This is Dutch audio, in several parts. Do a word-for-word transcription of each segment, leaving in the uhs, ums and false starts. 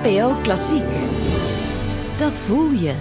N P O Klassiek. Dat voel je.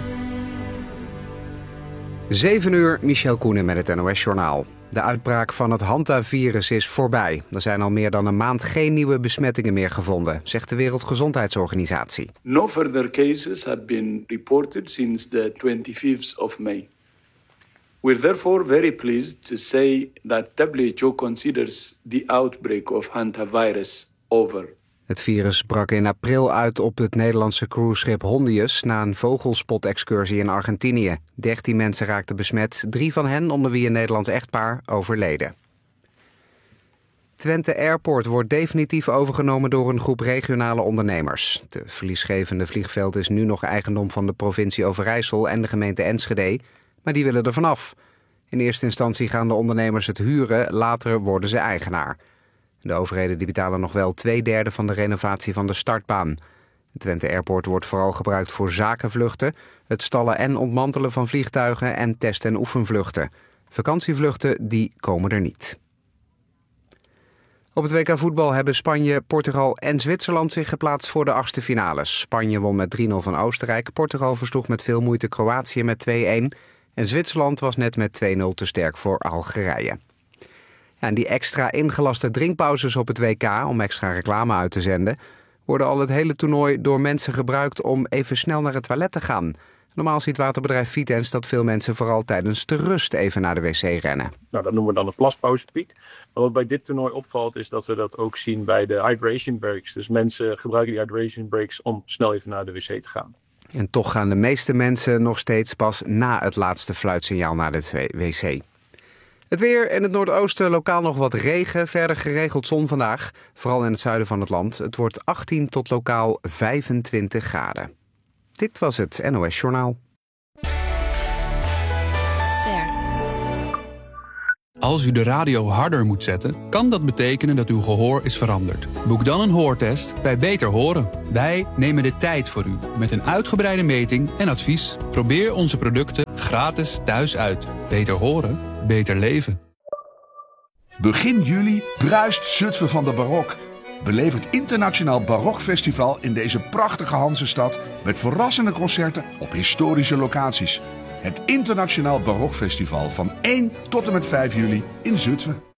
zeven uur, Michel Koenen met het N O S-journaal. De uitbraak van het Hantavirus is voorbij. Er zijn al meer dan een maand geen nieuwe besmettingen meer gevonden, zegt de Wereldgezondheidsorganisatie. No further cases have been reported since the twenty-fifth of May. We're therefore very pleased to say that W H O considers the outbreak of hantavirus over. Het virus brak in april uit op het Nederlandse cruiseschip Hondius na een vogelspot-excursie in Argentinië. dertien mensen raakten besmet, drie van hen, onder wie een Nederlands echtpaar, overleden. Twente Airport wordt definitief overgenomen door een groep regionale ondernemers. Het verliesgevende vliegveld is nu nog eigendom van de provincie Overijssel en de gemeente Enschede, maar die willen er vanaf. In eerste instantie gaan de ondernemers het huren, later worden ze eigenaar. De overheden die betalen nog wel twee derde van de renovatie van de startbaan. Het Twente Airport wordt vooral gebruikt voor zakenvluchten, het stallen en ontmantelen van vliegtuigen en test- en oefenvluchten. Vakantievluchten die komen er niet. Op het W K voetbal hebben Spanje, Portugal en Zwitserland zich geplaatst voor de achtste finales. Spanje won met drie nul van Oostenrijk, Portugal versloeg met veel moeite Kroatië met twee-een... en Zwitserland was net met twee nul te sterk voor Algerije. Ja, en die extra ingelaste drinkpauzes op het W K om extra reclame uit te zenden worden al het hele toernooi door mensen gebruikt om even snel naar het toilet te gaan. Normaal ziet waterbedrijf Vitens dat veel mensen vooral tijdens de rust even naar de wc rennen. Nou, dat noemen we dan een plaspauzepiek. Maar wat bij dit toernooi opvalt is dat we dat ook zien bij de hydration breaks. Dus mensen gebruiken die hydration breaks om snel even naar de wc te gaan. En toch gaan de meeste mensen nog steeds pas na het laatste fluitsignaal naar de wc. Het weer in het noordoosten, lokaal nog wat regen, verder geregeld zon vandaag. Vooral in het zuiden van het land. Het wordt achttien tot lokaal vijfentwintig graden. Dit was het N O S-journaal. Ster. Als u de radio harder moet zetten, kan dat betekenen dat uw gehoor is veranderd. Boek dan een hoortest bij Beter Horen. Wij nemen de tijd voor u met een uitgebreide meting en advies. Probeer onze producten gratis thuis uit. Beter horen, beter leven. Begin juli bruist Zutphen van de barok. Beleef het Internationaal Barokfestival in deze prachtige Hansestad met verrassende concerten op historische locaties. Het Internationaal Barokfestival van één tot en met vijf juli in Zutphen.